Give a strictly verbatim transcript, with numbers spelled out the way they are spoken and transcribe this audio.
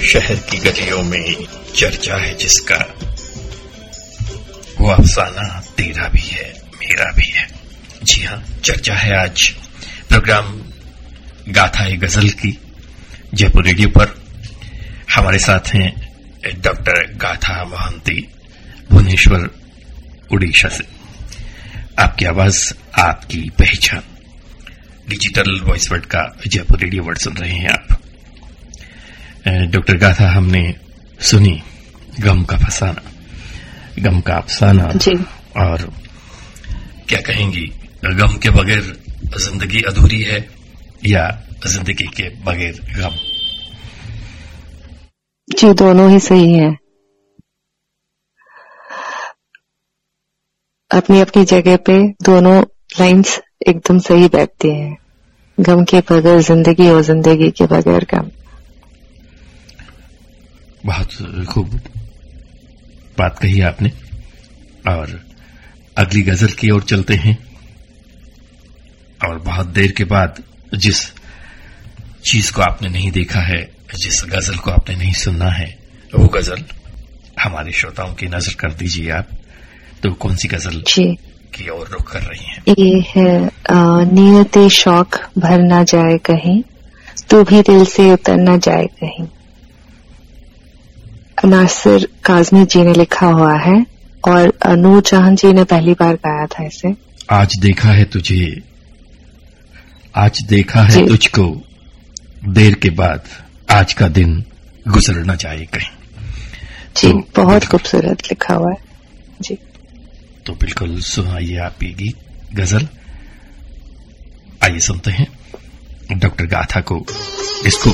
शहर की गलियों में चर्चा है जिसका, वो अफसाना तेरा भी है मेरा भी है। जी हाँ, चर्चा है आज प्रोग्राम गाथा गजल की जयपुर रेडियो पर। हमारे साथ हैं डॉक्टर गाथा मोहंती, भुवनेश्वर उड़ीसा से। आपकी आवाज, आपकी पहचान, डिजिटल वॉइस वर्ड का जयपुर रेडियो वर्ड सुन रहे हैं आप। डॉक्टर गाथा, हमने सुनी गम का फसाना, गम का अफसाना जी। और क्या कहेंगी, गम के बगैर जिंदगी अधूरी है या जिंदगी के बगैर गम? जी, दोनों ही सही है। अपनी अपनी जगह पे दोनों लाइंस एकदम सही बैठती हैं। गम के बगैर जिंदगी और जिंदगी के बगैर गम। बहुत खूब बात कही आपने। और अगली गजल की ओर चलते हैं। और बहुत देर के बाद जिस चीज को आपने नहीं देखा है, जिस गजल को आपने नहीं सुनना है, वो गजल हमारे श्रोताओं की नजर कर दीजिए आप। तो कौन सी गजल की ओर रुख कर रही हैं? ये है नियते शौक भर ना जाए कहीं, तू भी दिल से उतर ना जाए कहीं। नासिर काज़मी जी ने लिखा हुआ है और नूर जहां जी ने पहली बार गाया था इसे। आज देखा है तुझे, आज देखा है तुझको, देर के बाद आज का दिन गुजर न जाए कहीं। जी, तो बहुत खूबसूरत लिखा हुआ है जी। तो बिल्कुल सुनाइए आप ये गीत, गजल। आइए सुनते हैं डॉक्टर गाथा को, इसको